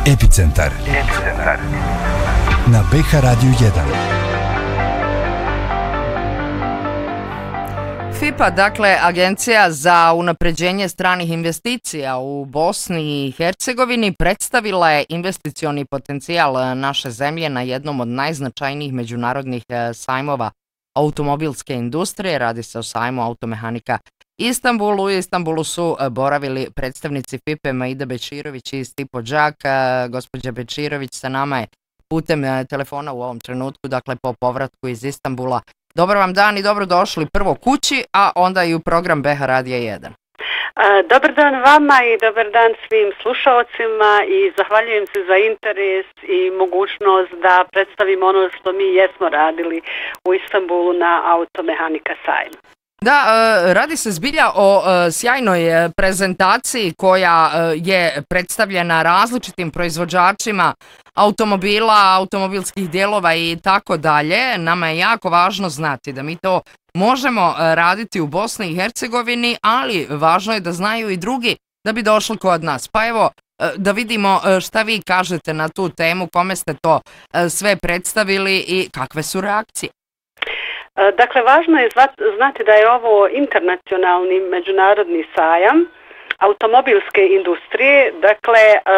Epicentar. Na BH Radio 1. FIPA, dakle Agencija za unapređenje stranih investicija u Bosni i Hercegovini, predstavila je investicioni potencijal naše zemlje na jednom od najznačajnijih međunarodnih sajmova automobilske industrije. Radi se o sajmu automehanika Istanbulu. U Istanbulu su boravili predstavnici FIPA Maida Bečirović i Stipo Đak. Gospođa Bečirović sa nama je putem telefona u ovom trenutku, dakle po povratku iz Istanbula. Dobar vam dan i dobrodošli prvo kući, a onda i u program BH Radija 1. Dobar dan vama i dobar dan svim slušalcima i zahvaljujem se za interes i mogućnost da predstavim ono što mi jesmo radili u Istanbulu na automehanika sajmu. Da, radi se zbilja o sjajnoj prezentaciji koja je predstavljena različitim proizvođačima automobila, automobilskih dijelova i tako dalje. Nama je jako važno znati da mi to možemo raditi u Bosni i Hercegovini, ali važno je da znaju i drugi da bi došli kod nas. Pa evo, da vidimo šta vi kažete na tu temu, kome ste to sve predstavili i kakve su reakcije. Dakle, važno je znati da je ovo internacionalni međunarodni sajam automobilske industrije. Dakle,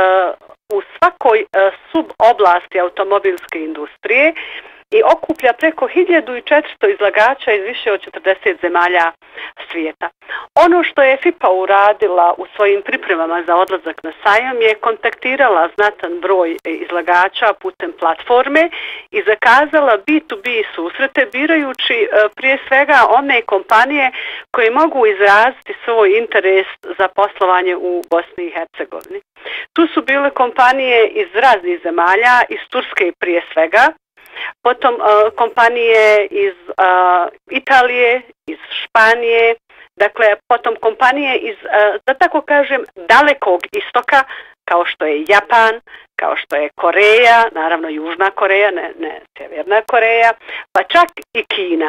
u svakoj suboblasti automobilske industrije i okuplja preko 1400 izlagača iz više od 40 zemalja svijeta. Ono što je FIPA uradila u svojim pripremama za odlazak na sajam je kontaktirala znatan broj izlagača putem platforme i zakazala B2B susrete birajući prije svega one kompanije koje mogu izraziti svoj interes za poslovanje u Bosni i Hercegovini. Tu su bile kompanije iz raznih zemalja, iz Turske prije svega, potom kompanije iz Italije, iz Španije, dakle potom kompanije iz, da tako kažem, dalekog istoka, kao što je Japan, kao što je Koreja, naravno Južna Koreja, ne Sjeverna Koreja, pa čak i Kina.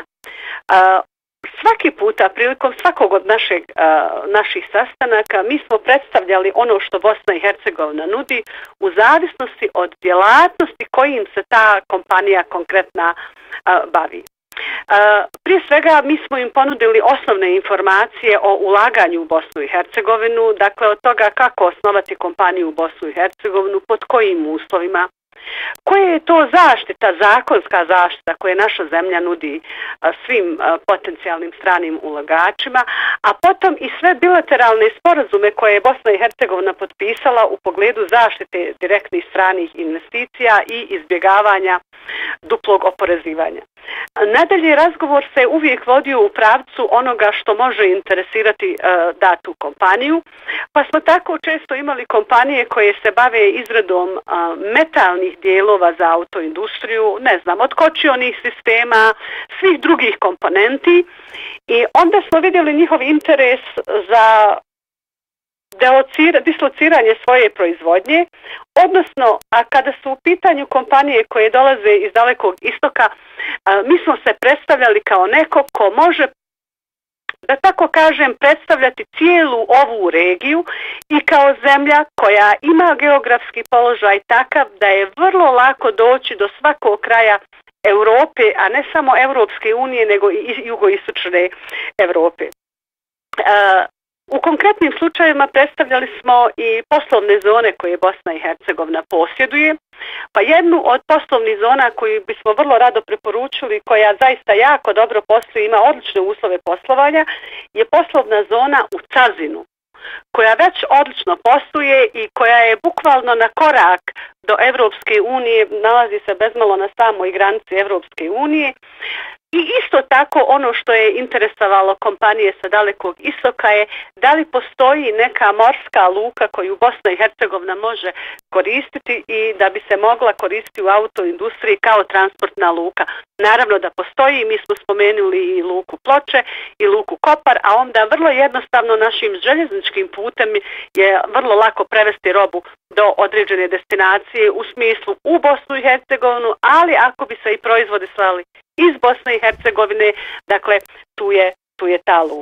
Svaki puta, prilikom svakog od naših sastanaka, mi smo predstavljali ono što Bosna i Hercegovina nudi u zavisnosti od djelatnosti kojim se ta kompanija konkretna bavi. Prije svega mi smo im ponudili osnovne informacije o ulaganju u Bosnu i Hercegovinu, dakle od toga kako osnovati kompaniju u Bosnu i Hercegovinu, pod kojim uslovima, koja je to zaštita, zakonska zaštita koje naša zemlja nudi svim potencijalnim stranim ulagačima, a potom i sve bilateralne sporazume koje je Bosna i Hercegovina potpisala u pogledu zaštite direktnih stranih investicija i izbjegavanja duplog oporezivanja. Nadalje, razgovor se uvijek vodio u pravcu onoga što može interesirati datu kompaniju, pa smo tako često imali kompanije koje se bave izradom metalnih dijelova za autoindustriju, ne znam, od kočionih sistema, svih drugih komponenti, i onda smo vidjeli njihov interes za dislociranje svoje proizvodnje, odnosno, a kada su u pitanju kompanije koje dolaze iz dalekog istoka, mi smo se predstavljali kao neko ko može, da tako kažem, predstavljati cijelu ovu regiju i kao zemlja koja ima geografski položaj takav da je vrlo lako doći do svakog kraja Europe, a ne samo Europske unije, nego i jugoistočne Europe. U konkretnim slučajevima predstavljali smo i poslovne zone koje Bosna i Hercegovina posjeduje, pa jednu od poslovnih zona koju bismo vrlo rado preporučili, koja zaista jako dobro posluje, ima odlične uslove poslovanja, je poslovna zona u Cazinu, koja već odlično posluje i koja je bukvalno na korak do Europske unije, nalazi se bezmalo na samoj granici Europske unije. I isto tako ono što je interesovalo kompanije sa dalekog istoka je da li postoji neka morska luka koju Bosna i Hercegovina može koristiti i da bi se mogla koristiti u autoindustriji kao transportna luka. Naravno da postoji, mi smo spomenuli i luku Ploče i luku Kopar, a onda vrlo jednostavno našim željezničkim putem je vrlo lako prevesti robu do određene destinacije u smislu u Bosnu i Hercegovinu, ali ako bi se i proizvodi slali iz Bosne i Hercegovine, dakle tu je ta luka.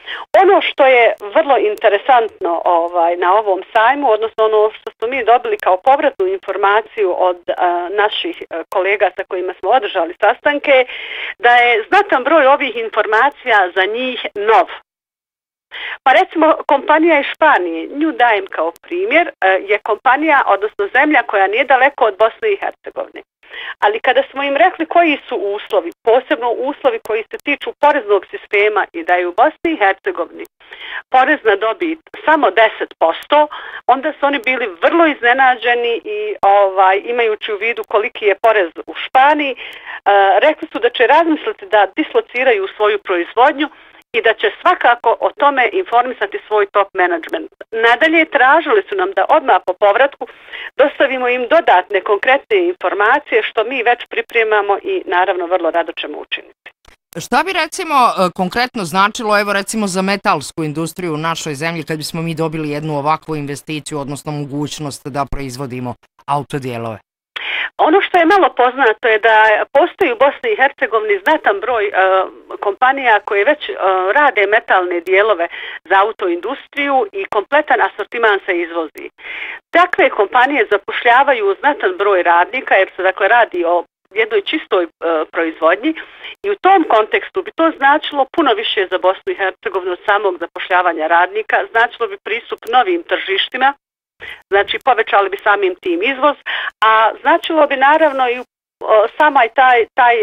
Ono što je vrlo interesantno na ovom sajmu, odnosno ono što smo mi dobili kao povratnu informaciju od naših kolega sa kojima smo održali sastanke, da je znatan broj ovih informacija za njih nov. Pa recimo kompanija iz Španije, nju dajem kao primjer, je kompanija, odnosno zemlja koja nije daleko od Bosne i Hercegovine. Ali kada smo im rekli koji su uslovi, posebno uslovi koji se tiču poreznog sistema i da je u Bosni i Hercegovini porez na dobit samo 10%, onda su oni bili vrlo iznenađeni i imajući u vidu koliki je porez u Španiji, rekli su da će razmisliti da dislociraju svoju proizvodnju i da će svakako o tome informisati svoj top management. Nadalje, tražili su nam da odmah po povratku dostavimo im dodatne konkretne informacije što mi već pripremamo i naravno vrlo rado ćemo učiniti. Šta bi recimo konkretno značilo, evo recimo za metalsku industriju u našoj zemlji kad bismo mi dobili jednu ovakvu investiciju, odnosno mogućnost da proizvodimo autodijelove? Ono što je malo poznato je da postoji u Bosni i Hercegovini znatan broj kompanija koje već rade metalne dijelove za autoindustriju i kompletan asortiman se izvozi. Takve kompanije zapošljavaju znatan broj radnika jer se dakle radi o jednoj čistoj proizvodnji i u tom kontekstu bi to značilo puno više za Bosnu i Hercegovinu od samog zapošljavanja radnika, značilo bi pristup novim tržištima, znači povećali bi samim tim izvoz, a značilo bi naravno i samaj taj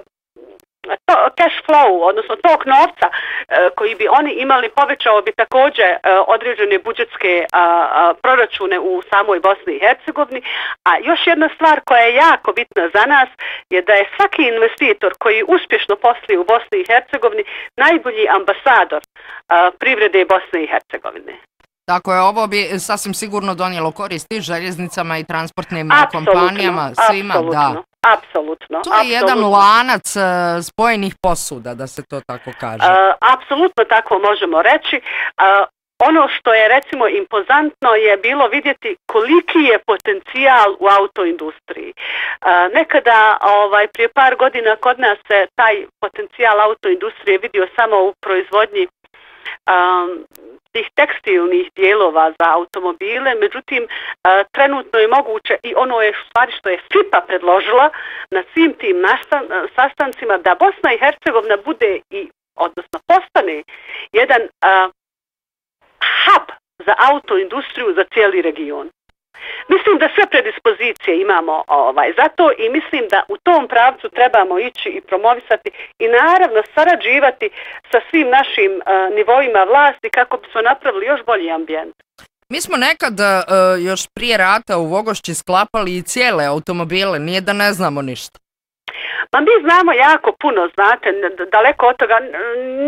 cash flow, odnosno tog novca koji bi oni imali, povećao bi također određene budžetske proračune u samoj Bosni i Hercegovini. A još jedna stvar koja je jako bitna za nas je da je svaki investitor koji uspješno posluje u Bosni i Hercegovini najbolji ambasador privrede Bosne i Hercegovine. Tako je, ovo bi sasvim sigurno donijelo koristi željeznicama i transportnim kompanijama, svima. Apsolutno, apsolutno. To je jedan lanac spojenih posuda, da se to tako kaže. Apsolutno tako možemo reći. Ono što je recimo impozantno je bilo vidjeti koliki je potencijal u autoindustriji. Nekada prije par godina kod nas se taj potencijal autoindustrije vidio samo u proizvodnji tih tekstilnih dijelova za automobile, međutim trenutno je moguće i ono je stvari što je FIPA predložila na svim tim sastancima da Bosna i Hercegovina bude odnosno postane jedan hub za autoindustriju za cijeli region. Mislim da sve predispozicije imamo za to i mislim da u tom pravcu trebamo ići i promovisati i naravno sarađivati sa svim našim nivoima vlasti kako bismo napravili još bolji ambijent. Mi smo nekad još prije rata u Vogošći sklapali i cijele automobile, nije da ne znamo ništa. Pa mi znamo jako puno, znate, daleko od toga.